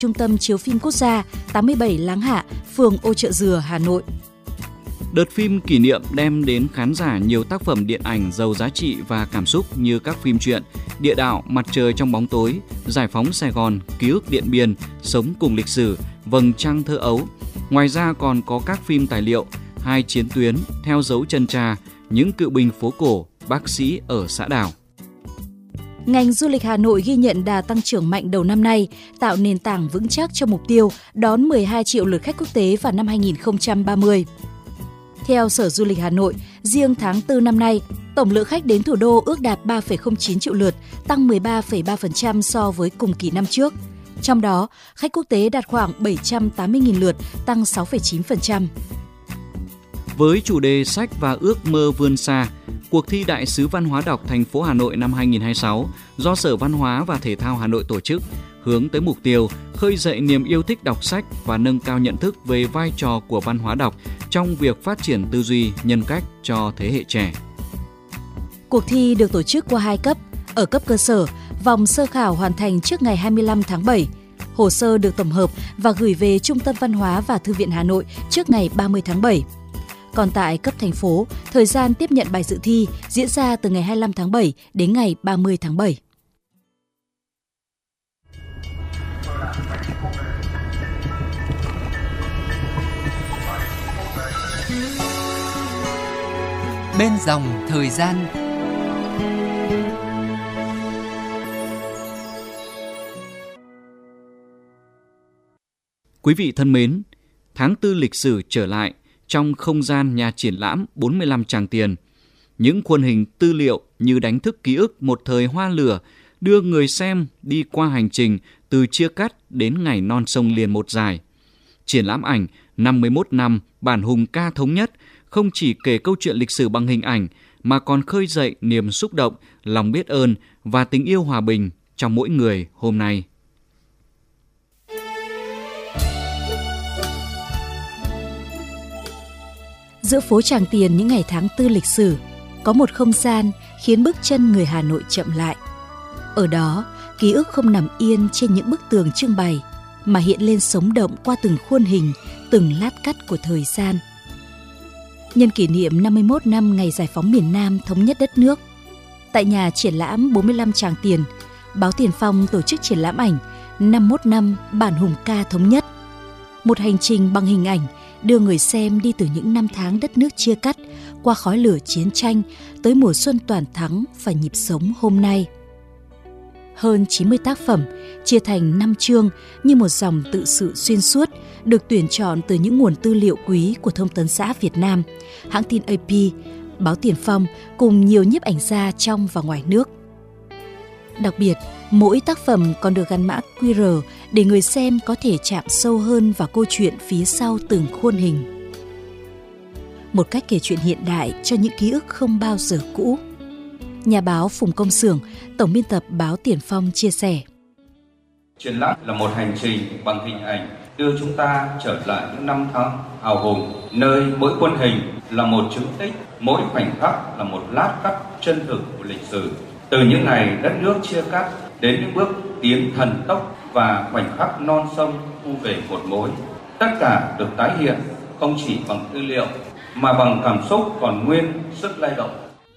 Trung tâm Chiếu phim Quốc gia 87 Láng Hạ, phường Ô Chợ Dừa, Hà Nội. Đợt phim kỷ niệm đem đến khán giả nhiều tác phẩm điện ảnh giàu giá trị và cảm xúc như các phim truyện Địa đạo, Mặt trời trong bóng tối, Giải phóng Sài Gòn, Ký ức Điện Biên, Sống cùng lịch sử, Vầng trăng thơ ấu. Ngoài ra còn có các phim tài liệu Hai chiến tuyến, Theo dấu chân cha, Những cựu binh phố cổ, Bác sĩ ở xã đảo. Ngành du lịch Hà Nội ghi nhận đà tăng trưởng mạnh đầu năm nay, tạo nền tảng vững chắc cho mục tiêu đón 12 triệu lượt khách quốc tế vào năm 2030. Theo Sở Du lịch Hà Nội, riêng tháng 4 năm nay, tổng lượng khách đến thủ đô ước đạt 3,09 triệu lượt, tăng 13,3% so với cùng kỳ năm trước. Trong đó, khách quốc tế đạt khoảng 780.000 lượt, tăng 6,9%. Với chủ đề Sách và ước mơ vươn xa, cuộc thi Đại sứ Văn hóa đọc thành phố Hà Nội năm 2026 do Sở Văn hóa và Thể thao Hà Nội tổ chức, hướng tới mục tiêu khơi dậy niềm yêu thích đọc sách và nâng cao nhận thức về vai trò của văn hóa đọc trong việc phát triển tư duy, nhân cách cho thế hệ trẻ. Cuộc thi được tổ chức qua 2 cấp. Ở cấp cơ sở, vòng sơ khảo hoàn thành trước ngày 25 tháng 7. Hồ sơ được tổng hợp và gửi về Trung tâm Văn hóa và Thư viện Hà Nội trước ngày 30 tháng 7. Còn tại cấp thành phố, thời gian tiếp nhận bài dự thi diễn ra từ ngày 25 tháng 7 đến ngày 30 tháng 7. Bên dòng thời gian. Quý vị thân mến, tháng 4 lịch sử trở lại trong không gian nhà triển lãm 45 Tràng Tiền. Những khuôn hình tư liệu như đánh thức ký ức một thời hoa lửa đưa người xem đi qua hành trình từ chia cắt đến ngày non sông liền một dài. Triển lãm ảnh 51 năm bản hùng ca thống nhất không chỉ kể câu chuyện lịch sử bằng hình ảnh mà còn khơi dậy niềm xúc động, lòng biết ơn và tình yêu hòa bình trong mỗi người hôm nay. Giữa phố Tràng Tiền những ngày tháng 4 lịch sử, có một không gian khiến bước chân người Hà Nội chậm lại. Ở đó, ký ức không nằm yên trên những bức tường trưng bày, mà hiện lên sống động qua từng khuôn hình, từng lát cắt của thời gian. Nhân kỷ niệm 51 năm ngày giải phóng miền Nam thống nhất đất nước, tại nhà triển lãm 45 Tràng Tiền, báo Tiền Phong tổ chức triển lãm ảnh 51 năm bản hùng ca thống nhất. Một hành trình bằng hình ảnh đưa người xem đi từ những năm tháng đất nước chia cắt qua khói lửa chiến tranh tới mùa xuân toàn thắng và nhịp sống hôm nay. Hơn 90 tác phẩm chia thành 5 chương như một dòng tự sự xuyên suốt được tuyển chọn từ những nguồn tư liệu quý của Thông tấn xã Việt Nam, hãng tin AP, báo Tiền Phong cùng nhiều nhiếp ảnh gia trong và ngoài nước. Đặc biệt, mỗi tác phẩm còn được gắn mã QR để người xem có thể chạm sâu hơn vào câu chuyện phía sau từng khuôn hình. Một cách kể chuyện hiện đại cho những ký ức không bao giờ cũ. Nhà báo Phùng Công Xưởng, tổng biên tập báo Tiền Phong chia sẻ. Triển lãm là một hành trình bằng hình ảnh đưa chúng ta trở lại những năm tháng hào hùng, nơi mỗi khuôn hình là một chứng tích, mỗi khoảnh khắc là một lát cắt chân thực của lịch sử. Từ những ngày đất nước chia cắt đến những bước tiến thần tốc và khoảnh khắc non sông thu về một mối, tất cả được tái hiện không chỉ bằng tư liệu mà bằng cảm xúc còn nguyên sức lay động.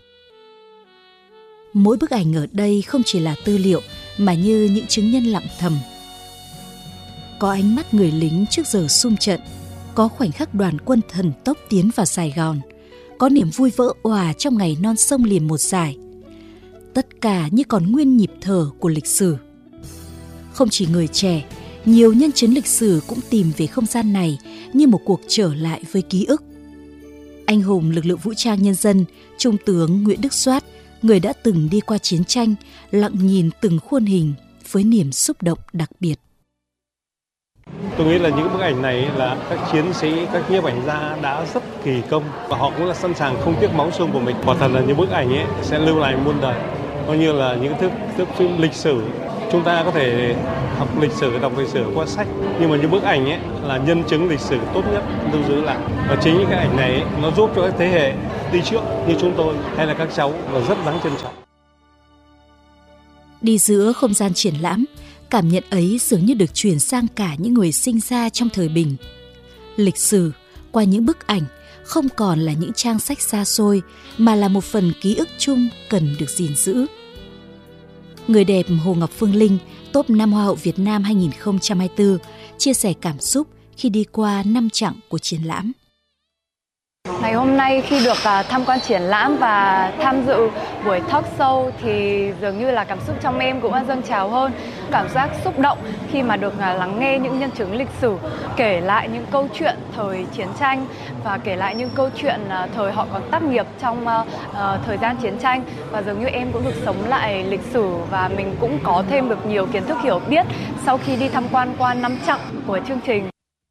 Mỗi bức ảnh ở đây không chỉ là tư liệu mà như những chứng nhân lặng thầm. Có ánh mắt người lính trước giờ sum trận, có khoảnh khắc đoàn quân thần tốc tiến vào Sài Gòn, có niềm vui vỡ òa trong ngày non sông liền một dài. Tất cả như còn nguyên nhịp thở của lịch sử. Không chỉ người trẻ, nhiều nhân chứng lịch sử cũng tìm về không gian này như một cuộc trở lại với ký ức. Anh hùng lực lượng vũ trang nhân dân, Trung tướng Nguyễn Đức Soát, người đã từng đi qua chiến tranh, lặng nhìn từng khuôn hình với niềm xúc động đặc biệt. Tôi nghĩ là những bức ảnh này là các chiến sĩ, các nhiếp ảnh gia đã rất kỳ công và họ cũng là sẵn sàng không tiếc máu xương của mình. Quả thật là những bức ảnh ấy sẽ lưu lại muôn đời. Coi như là những thước phim lịch sử. Chúng ta có thể học lịch sử, đọc lịch sử qua sách, nhưng mà những bức ảnh ấy là nhân chứng lịch sử tốt nhất lưu giữ lại. Và chính những cái ảnh này ấy, nó giúp cho các thế hệ đi trước như chúng tôi hay là các cháu là rất đáng trân trọng. Đi giữa không gian triển lãm, Cảm nhận ấy dường như được truyền sang cả những người sinh ra trong thời Bình. Lịch sử, qua những bức ảnh, không còn là những trang sách xa xôi mà là một phần ký ức chung cần được gìn giữ. Người đẹp Hồ Ngọc Phương Linh, top 5 Hoa hậu Việt Nam 2024, chia sẻ cảm xúc khi đi qua 5 chặng của triển lãm. Ngày hôm nay khi được tham quan triển lãm và tham dự buổi talk show thì dường như là cảm xúc trong em cũng dâng trào hơn. Cảm giác xúc động khi mà được lắng nghe những nhân chứng lịch sử kể lại những câu chuyện thời chiến tranh và kể lại những câu chuyện thời họ còn tác nghiệp trong thời gian chiến tranh. Và dường như em cũng được sống lại lịch sử và mình cũng có thêm được nhiều kiến thức hiểu biết sau khi đi tham quan qua 5 chặng của chương trình.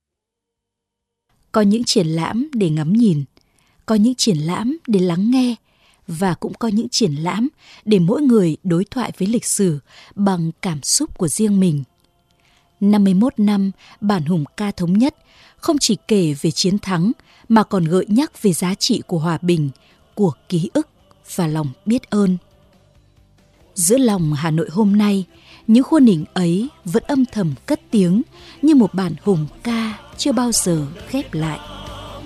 Có những triển lãm để ngắm nhìn, có những triển lãm để lắng nghe và cũng có những triển lãm để mỗi người đối thoại với lịch sử bằng cảm xúc của riêng mình. 51 năm bản hùng ca thống nhất không chỉ kể về chiến thắng mà còn gợi nhắc về giá trị của hòa bình, của ký ức và lòng biết ơn. Giữa lòng Hà Nội hôm nay, những khuôn hình ấy vẫn âm thầm cất tiếng như một bản hùng ca chưa bao giờ khép lại.